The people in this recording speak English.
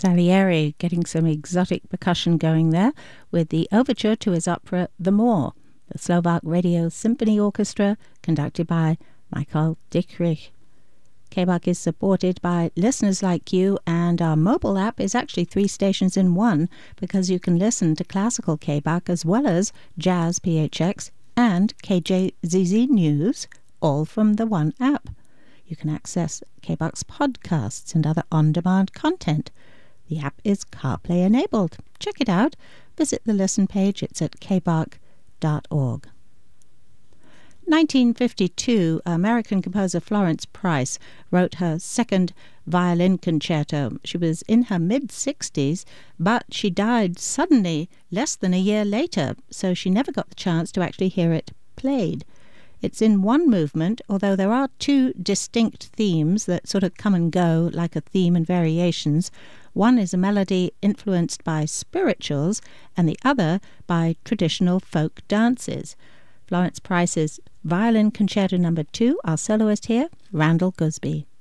Salieri getting some exotic percussion going there with the overture to his opera The Moor, the Slovak Radio Symphony Orchestra, conducted by Michael Dietrich. KBAK is supported by listeners like you, and our mobile app is actually 3 stations in one, because you can listen to classical KBAK as well as Jazz PHX and KJZZ News, all from the one app. You can access KBAK's podcasts and other on-demand content. The app is CarPlay enabled. Check it out. Visit the listen page. It's at kbak.org. 1952, American composer Florence Price wrote her second violin concerto. She was in her mid-60s, but she died suddenly less than a year later, so she never got the chance to actually hear it played. It's in one movement, although there are 2 distinct themes that sort of come and go like a theme and variations. One is a melody influenced by spirituals, and the other by traditional folk dances. Florence Price's Violin Concerto No. 2, our soloist here, Randall Gusby.